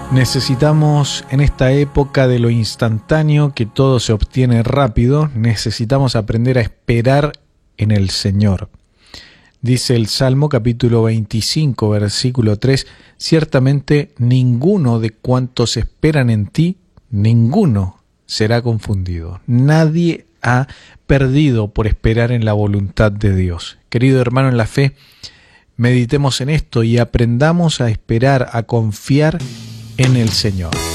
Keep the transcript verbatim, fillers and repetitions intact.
Necesitamos, en esta época de lo instantáneo, que todo se obtiene rápido, necesitamos aprender a esperar en el Señor. Dice el Salmo capítulo veinticinco, versículo tres, ciertamente ninguno de cuantos esperan en ti, ninguno será confundido. Nadie ha perdido por esperar en la voluntad de Dios. Querido hermano en la fe, meditemos en esto y aprendamos a esperar, a confiar en el Señor.